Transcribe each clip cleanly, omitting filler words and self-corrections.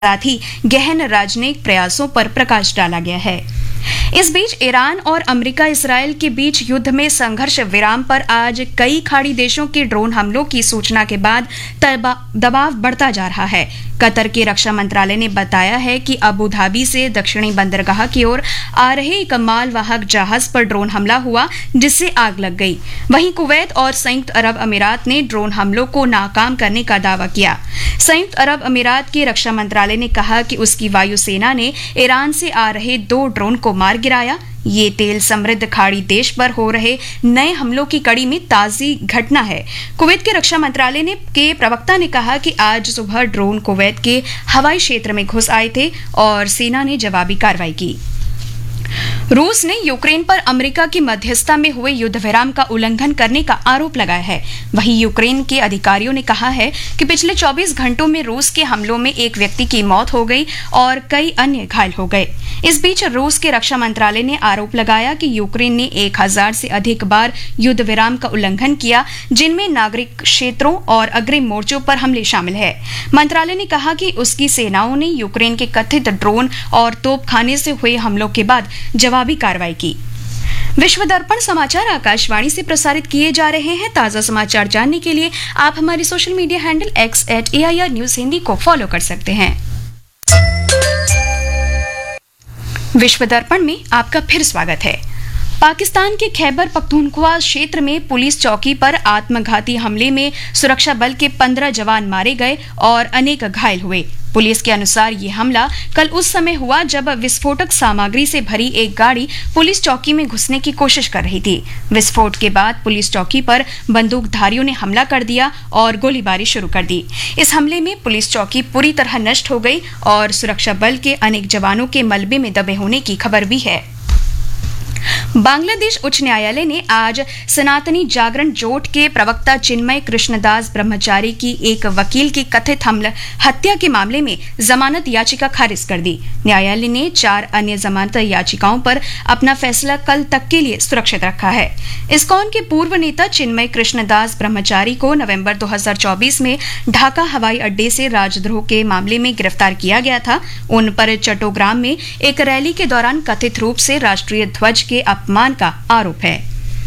साथ ही गहन राजनयिक प्रयासों पर प्रकाश डाला गया है। इस बीच ईरान और अमेरिका इसराइल के बीच युद्ध में संघर्ष विराम पर आज कई खाड़ी देशों के ड्रोन हमलों की सूचना के बाद दबाव बढ़ता जा रहा है। कतर के रक्षा मंत्रालय ने बताया है कि अबू धाबी से दक्षिणी बंदरगाह की ओर आ रहे एक मालवाहक जहाज पर ड्रोन हमला हुआ, जिससे आग लग गई। वहीं कुवैत और संयुक्त अरब अमीरात ने ड्रोन हमलों को नाकाम करने का दावा किया। संयुक्त अरब अमीरात के रक्षा मंत्रालय ने कहा कि उसकी वायुसेना ने ईरान से आ रहे 2 ड्रोन को मार गिराया। ये तेल समृद्ध खाड़ी देश पर हो रहे नए हमलों की कड़ी में ताजी घटना है। कुवैत के रक्षा मंत्रालय के प्रवक्ता ने कहा कि आज सुबह ड्रोन कुवैत के हवाई क्षेत्र में घुस आए थे और सेना ने जवाबी कार्रवाई की। रूस ने यूक्रेन पर अमेरिका की मध्यस्थता में हुए युद्ध विराम का उल्लंघन करने का आरोप लगाया है। वहीं यूक्रेन के अधिकारियों ने कहा है कि पिछले 24 घंटों में रूस के हमलों में एक व्यक्ति की मौत हो गई और कई अन्य घायल हो गए। इस बीच रूस के रक्षा मंत्रालय ने आरोप लगाया कि यूक्रेन ने 1000 से अधिक बार युद्ध विराम का उल्लंघन किया, जिनमें नागरिक क्षेत्रों और अग्रिम मोर्चों पर हमले शामिल है। मंत्रालय ने कहा कि उसकी सेनाओं ने यूक्रेन के कथित ड्रोन और तोपखाने से हुए हमलों के बाद जवाबी कार्रवाई की। विश्व दर्पण समाचार आकाशवाणी से प्रसारित किए जा रहे हैं। ताजा समाचार जानने के लिए आप हमारे social media handle x@AIR news Hindi को फॉलो कर सकते हैं। विश्व दर्पण में आपका फिर स्वागत है। पाकिस्तान के खैबर पख्तूनख्वा क्षेत्र में पुलिस चौकी पर आत्मघाती हमले में सुरक्षा बल के 15 जवान मारे गए और अनेक घायल हुए। पुलिस के अनुसार ये हमला कल उस समय हुआ जब विस्फोटक सामग्री से भरी एक गाड़ी पुलिस चौकी में घुसने की कोशिश कर रही थी। विस्फोट के बाद पुलिस चौकी पर बंदूकधारियों ने हमला कर दिया और गोलीबारी शुरू कर दी। इस हमले में पुलिस चौकी पूरी तरह नष्ट हो गई और सुरक्षा बल के अनेक जवानों के मलबे में दबे होने की खबर भी है। बांग्लादेश उच्च न्यायालय ने आज सनातनी जागरण जोट के प्रवक्ता चिन्मय कृष्णदास ब्रह्मचारी की एक वकील की कथित हत्या के मामले में जमानत याचिका खारिज कर दी। न्यायालय ने 4 अन्य जमानत याचिकाओं पर अपना फैसला कल तक के लिए सुरक्षित रखा है। इस्कॉन के पूर्व नेता चिन्मय कृष्णदास ब्रह्मचारी को नवंबर 2024 में ढाका हवाई अड्डे से राजद्रोह के मामले में गिरफ्तार किया गया था। उन पर चट्टोग्राम में एक रैली के दौरान कथित रूप से राष्ट्रीय ध्वज के अपमान का आरोप है।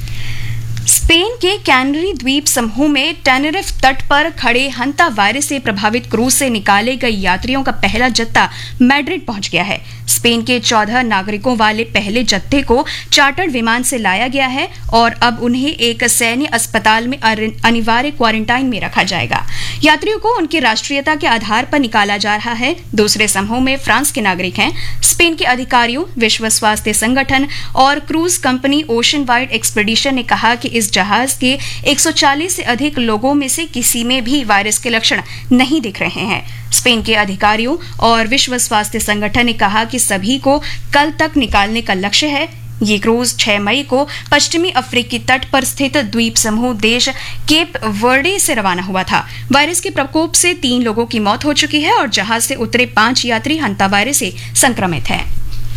स्पेन के कैनरी द्वीप समूह में टेनेरिफ तट पर खड़े हंता वायरस से प्रभावित क्रूज से निकाले गए यात्रियों का पहला जत्था मैड्रिड पहुंच गया है। स्पेन के 14 नागरिकों वाले पहले जत्थे को चार्टर्ड विमान से लाया गया है और अब उन्हें एक सैन्य अस्पताल में अनिवार्य क्वारंटाइन में रखा जाएगा। यात्रियों को उनकी राष्ट्रीयता के आधार पर निकाला जा रहा है। दूसरे समूह में फ्रांस के नागरिक हैं। स्पेन के अधिकारियों, विश्व स्वास्थ्य संगठन और cruise company ocean wide expedition ने कहा कि इस जहाज के 140 से अधिक लोगों में से किसी में भी वायरस के लक्षण नहीं दिख रहे हैं। स्पेन के अधिकारियों और विश्व स्वास्थ्य संगठन ने कहा कि सभी को कल तक निकालने का लक्ष्य है। ये क्रूज 6 मई को पश्चिमी अफ्रीकी तट पर स्थित द्वीप समूह देश केप वर्डे से रवाना हुआ था। वायरस के प्रकोप से 3 लोगों की मौत हो चुकी है और जहाज से उतरे 5 यात्री हंता वायरस से संक्रमित हैं।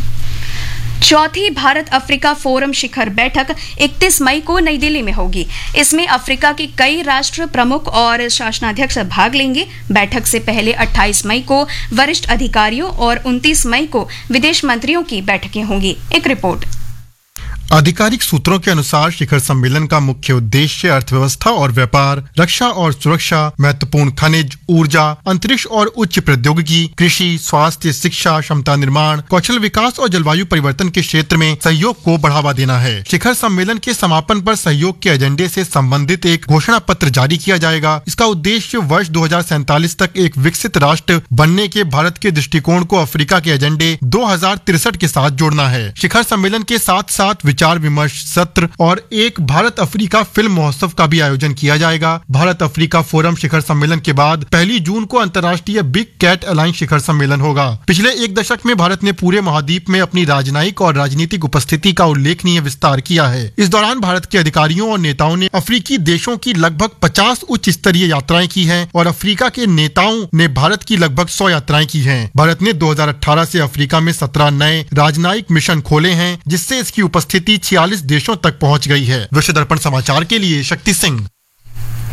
चौथी भारत अफ्रीका फोरम शिखर बैठक 31 मई को नई दिल्ली में होगी। इसमें अफ्रीका के कई राष्ट्र प्रमुख और शासनाध्यक्ष भाग लेंगे। बैठक से पहले 28 मई को वरिष्ठ अधिकारियों और 29 मई को विदेश मंत्रियों की बैठकें होंगी। एक रिपोर्ट। आधिकारिक सूत्रों के अनुसार शिखर सम्मेलन का मुख्य उद्देश्य अर्थव्यवस्था और व्यापार, रक्षा और सुरक्षा, महत्वपूर्ण खनिज, ऊर्जा, अंतरिक्ष और उच्च प्रौद्योगिकी, कृषि, स्वास्थ्य, शिक्षा, क्षमता निर्माण, कौशल विकास और जलवायु परिवर्तन के क्षेत्र में सहयोग को बढ़ावा देना है। शिखर सम्मेलन के समापन पर सहयोग के एजेंडे से संबंधित एक घोषणा पत्र जारी किया जाएगा। इसका उद्देश्य वर्ष 2047 तक एक विकसित राष्ट्र बनने के भारत के दृष्टिकोण को अफ्रीका के एजेंडे 2063 के साथ जोड़ना है। शिखर सम्मेलन के साथ साथ विचार विमर्श सत्र और एक भारत अफ्रीका फिल्म महोत्सव का भी आयोजन किया जाएगा। भारत अफ्रीका फोरम शिखर सम्मेलन के बाद 1 जून को अंतर्राष्ट्रीय बिग कैट अलायंस शिखर सम्मेलन होगा। पिछले 1 दशक में भारत ने पूरे महाद्वीप में अपनी राजनयिक और राजनीतिक उपस्थिति का उल्लेखनीय विस्तार किया है। इस दौरान भारत के अधिकारियों और नेताओं ने अफ्रीकी देशों की लगभग 50 उच्च स्तरीय यात्राएं की हैं और अफ्रीका के नेताओं ने भारत की लगभग 100 यात्राएं की हैं। भारत ने 2018 से अफ्रीका में 17 नए राजनयिक मिशन खोले हैं, जिससे इसकी उपस्थिति 46 देशों तक पहुंच गई है। विश्व दर्पण समाचार के लिए शक्ति सिंह।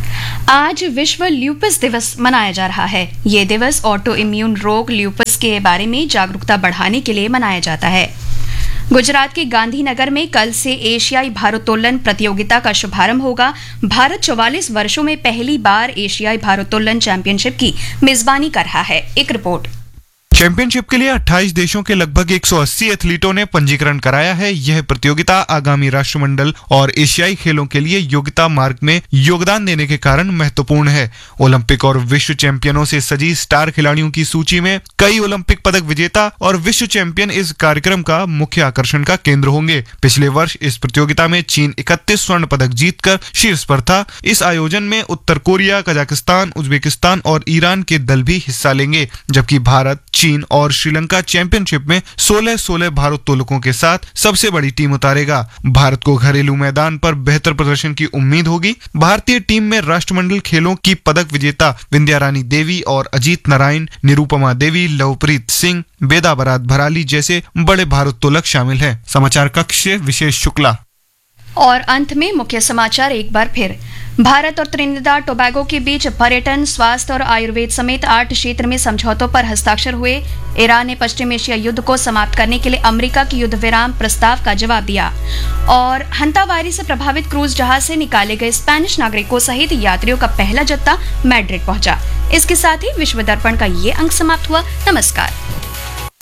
आज विश्व ल्यूपस दिवस मनाया जा रहा है। ये दिवस ऑटो इम्यून रोग ल्यूपस के बारे में जागरूकता बढ़ाने के लिए मनाया जाता है। गुजरात के गांधीनगर में कल से एशियाई भारोत्तोलन प्रतियोगिता का शुभारंभ होगा। भारत 44 वर्षों में पहली बार एशियाई भारोत्तोलन चैंपियनशिप की मेजबानी कर रहा है। एक रिपोर्ट। चैंपियनशिप के लिए 28 देशों के लगभग 180 एथलीटों ने पंजीकरण कराया है। यह प्रतियोगिता आगामी राष्ट्रमंडल और एशियाई खेलों के लिए योग्यता मार्ग में योगदान देने के कारण महत्वपूर्ण है। ओलंपिक और विश्व चैंपियनों से सजी स्टार खिलाड़ियों की सूची में कई ओलंपिक पदक विजेता और विश्व चैंपियन इस कार्यक्रम का मुख्य आकर्षण का केंद्र होंगे। पिछले वर्ष इस प्रतियोगिता में चीन 31 स्वर्ण पदक जीतकर शीर्ष पर था। इस आयोजन में उत्तर कोरिया, कजाकिस्तान, उज्बेकिस्तान और ईरान के दल भी हिस्सा लेंगे, जबकि भारत, चीन और श्रीलंका चैंपियनशिप में 16 भारोत्तोलकों के साथ सबसे बड़ी टीम उतारेगा। भारत को घरेलू मैदान पर बेहतर प्रदर्शन की उम्मीद होगी। भारतीय टीम में राष्ट्रमंडल खेलों की पदक विजेता विंध्या रानी देवी और अजीत नारायण, निरुपमा देवी, लवप्रीत सिंह, बेदा बरात भराली जैसे बड़े भारोत्तोलक शामिल हैं। समाचार कक्ष से विशेष शुक्ला। और अंत में मुख्य समाचार एक बार फिर। भारत और त्रिनिदाद टोबैगो के बीच पर्यटन, स्वास्थ्य और आयुर्वेद समेत 8 क्षेत्र में समझौतों पर हस्ताक्षर हुए। ईरान ने पश्चिम एशिया युद्ध को समाप्त करने के लिए अमेरिका की युद्ध विराम प्रस्ताव का जवाब दिया। और हंतावायरस से प्रभावित क्रूज जहाज से निकाले गए स्पेनिश नागरिकों सहित यात्रियों का पहला जत्था मैड्रिड पहुंचा। इसके साथ ही विश्व दर्पण का ये अंक समाप्त हुआ। नमस्कार।